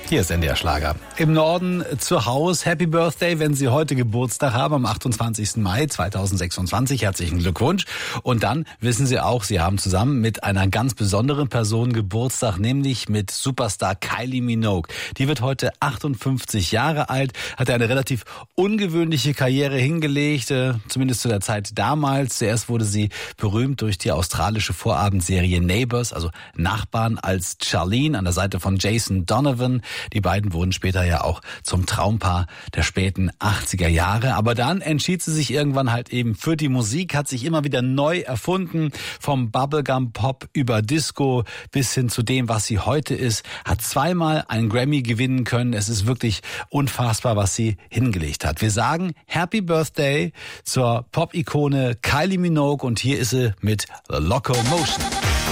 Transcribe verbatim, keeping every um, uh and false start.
Hier ist N D R Schlager. Im Norden zu Hause. Happy Birthday, wenn Sie heute Geburtstag haben, am achtundzwanzigsten Mai zweitausendsechsundzwanzig. Herzlichen Glückwunsch. Und dann wissen Sie auch, Sie haben zusammen mit einer ganz besonderen Person Geburtstag, nämlich mit Superstar Kylie Minogue. Die wird heute achtundfünfzig Jahre alt, hat eine relativ ungewöhnliche Karriere hingelegt, äh, zumindest zu der Zeit damals. Zuerst wurde sie berühmt durch die australische Vorabendserie Neighbours, also Nachbarn, als Charlene an der Seite von Jason Donovan. Die beiden wurden später ja auch zum Traumpaar der späten achtziger Jahre. Aber dann entschied sie sich irgendwann halt eben für die Musik, hat sich immer wieder neu erfunden, vom Bubblegum Pop über Disco bis hin zu dem, was sie heute ist, hat zweimal einen Grammy gewinnen können. Es ist wirklich unfassbar, was sie hingelegt hat. Wir sagen Happy Birthday zur Pop-Ikone Kylie Minogue und hier ist sie mit The Locomotion.